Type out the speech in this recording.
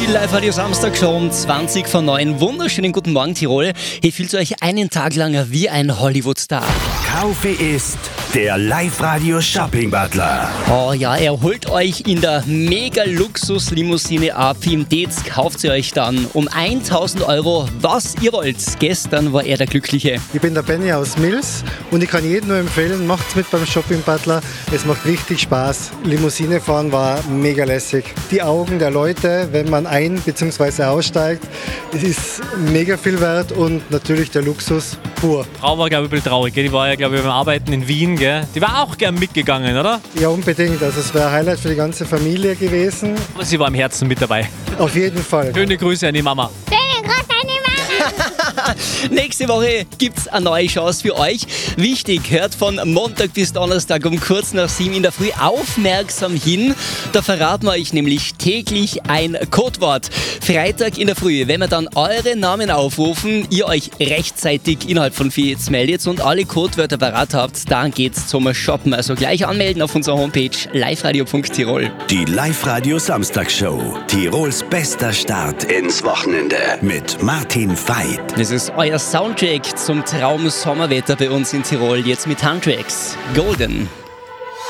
Die Live-Radio Samstag schon 20 vor 9. Wunderschönen guten Morgen, Tirol. Hier fühlt ihr euch einen Tag lang wie ein Hollywood-Star. Kaufe ist der Live-Radio Shopping Butler. Oh ja, er holt euch in der Mega-Luxus-Limousine ab. Im Dez kauft ihr euch dann um 1.000 Euro, was ihr wollt. Gestern war er der Glückliche. Ich bin der Benny aus Mills und ich kann jedem nur empfehlen, macht's mit beim Shopping Butler. Es macht richtig Spaß. Limousine fahren war mega lässig. Die Augen der Leute, wenn man ein- bzw. aussteigt, es ist mega viel wert und natürlich der Luxus pur. Frau war, glaube ich, ein bisschen traurig. Gell? Die war ja, glaube ich, beim Arbeiten in Wien. Gell? Die war auch gern mitgegangen, oder? Ja, unbedingt. Also es wäre ein Highlight für die ganze Familie gewesen. Aber sie war im Herzen mit dabei. Auf jeden Fall. Schöne Grüße an die Mama. Nächste Woche gibt's eine neue Chance für euch. Wichtig, hört von Montag bis Donnerstag um kurz nach 7 in der Früh aufmerksam hin. Da verraten wir euch nämlich täglich ein Codewort. Freitag in der Früh, wenn wir dann eure Namen aufrufen, ihr euch rechtzeitig innerhalb von 4 jetzt meldet und alle Codewörter parat habt, dann geht's zum Shoppen. Also gleich anmelden auf unserer Homepage liveradio.tirol. Die Live-Radio Samstagshow. Tirols bester Start ins Wochenende mit Martin Veit. Das ist euer Soundtrack zum Traum-Sommerwetter bei uns in Tirol. Jetzt mit Handtracks. Golden.